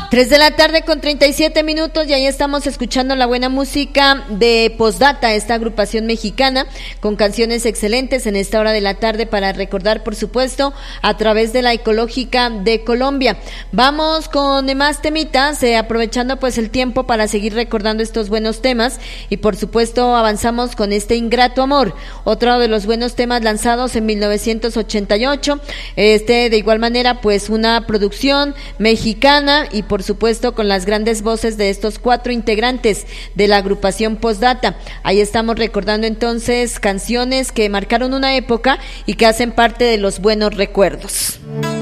3:37 y ahí estamos escuchando la buena música de Postdata, esta agrupación mexicana con canciones excelentes en esta hora de la tarde para recordar, por supuesto, a través de la Ecológica de Colombia. Vamos con demás temitas, aprovechando pues el tiempo para seguir recordando estos buenos temas y por supuesto avanzamos con este Ingrato Amor, otro de los buenos temas lanzados en 1988, de igual manera pues una producción mexicana y por supuesto con las grandes voces de estos 4 integrantes de la agrupación Postdata. Ahí estamos recordando entonces canciones que marcaron una época y que hacen parte de los buenos recuerdos.